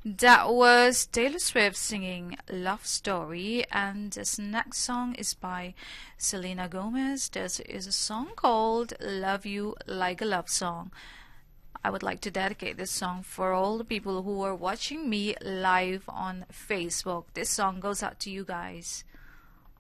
That was Taylor Swift singing Love Story, and this next song is by Selena Gomez. This is a song called Love You Like a Love Song. I would like to dedicate this song for all the people who are watching me live on Facebook. This song goes out to you guys.